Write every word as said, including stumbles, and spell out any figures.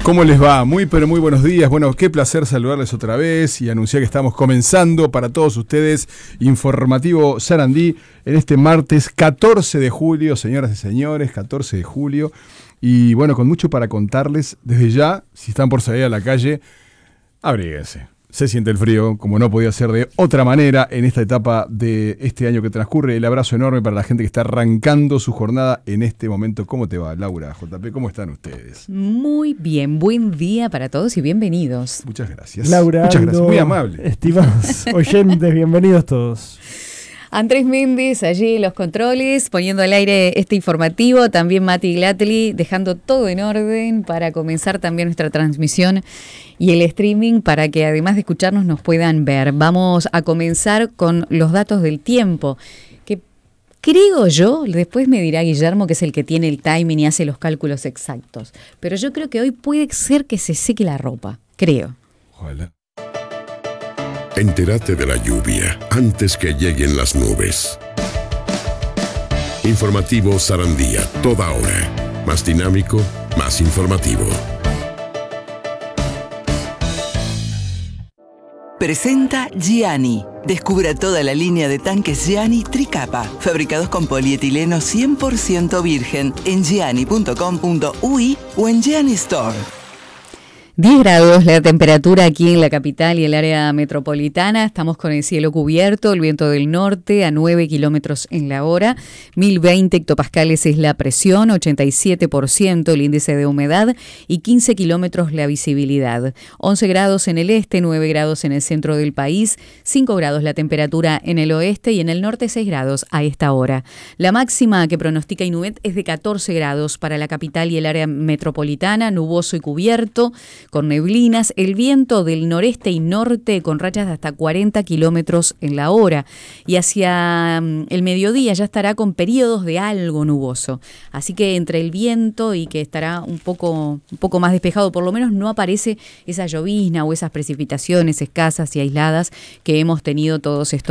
¿Cómo les va? Muy pero muy buenos días. Bueno, qué placer saludarles otra vez y anunciar que estamos comenzando para todos ustedes Informativo Sarandí en este martes catorce de julio, señoras y señores, catorce de julio. Y bueno, con mucho para contarles desde ya, si están por salir a la calle, abríguense. Se siente el frío, como no podía ser de otra manera en esta etapa de este año que transcurre. El abrazo enorme para la gente que está arrancando su jornada en este momento. ¿Cómo te va, Laura, J P? ¿Cómo están ustedes? Muy bien, buen día para todos y bienvenidos. Muchas gracias. Laura, Muchas gracias, Aldo, muy amable. Estimados oyentes, bienvenidos todos. Andrés Méndez, allí en los controles, poniendo al aire este informativo. También Mati Glatli, dejando todo en orden para comenzar también nuestra transmisión y el streaming para que además de escucharnos nos puedan ver. Vamos a comenzar con los datos del tiempo, que creo yo, después me dirá Guillermo, que es el que tiene el timing y hace los cálculos exactos, pero yo creo que hoy puede ser que se seque la ropa, creo. Ojalá. Entérate de la lluvia antes que lleguen las nubes. Informativo Sarandía, toda hora. Más dinámico, más informativo. Presenta Gianni. Descubra toda la línea de tanques Gianni Tricapa, fabricados con polietileno cien por ciento virgen en gianni punto com punto uy o en Gianni Store. diez grados la temperatura aquí en la capital y el área metropolitana. Estamos con el cielo cubierto, el viento del norte a nueve kilómetros en la hora. mil veinte hectopascales es la presión, ochenta y siete por ciento el índice de humedad y quince kilómetros la visibilidad. once grados en el este, nueve grados en el centro del país, cinco grados la temperatura en el oeste y en el norte seis grados a esta hora. La máxima que pronostica Inumet es de catorce grados para la capital y el área metropolitana, nuboso y cubierto, con neblinas, el viento del noreste y norte con rachas de hasta cuarenta kilómetros en la hora. Y hacia el mediodía ya estará con periodos de algo nuboso. Así que entre el viento y que estará un poco, un poco más despejado, por lo menos no aparece esa llovizna o esas precipitaciones escasas y aisladas que hemos tenido todos estos